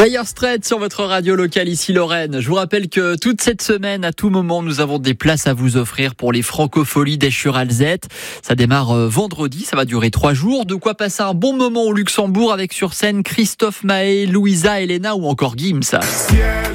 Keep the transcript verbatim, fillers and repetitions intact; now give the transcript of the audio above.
Dire Straits sur votre radio locale ici Lorraine. Je vous rappelle que toute cette semaine, à tout moment, nous avons des places à vous offrir pour les Francopholies d'Esch-sur-Alzette. Ça démarre vendredi, ça va durer trois jours. De quoi passer un bon moment au Luxembourg avec sur scène Christophe Maé, Louisa, Elena ou encore Gims.